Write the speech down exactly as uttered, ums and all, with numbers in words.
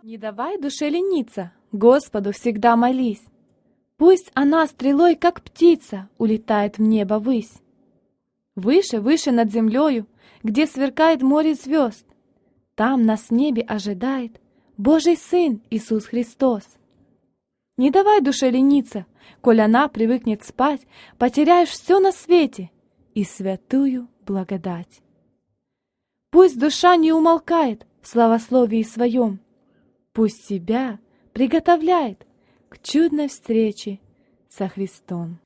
Не давай душе лениться, Господу всегда молись. Пусть она стрелой, как птица, улетает в небо ввысь. Выше, выше над землею, где сверкает море звезд, там нас в небе ожидает Божий Сын Иисус Христос. Не давай душе лениться, коль она привыкнет спать, потеряешь все на свете и святую благодать. Пусть душа не умолкает в славословии своем, пусть себя приготовляет к чудной встрече со Христом.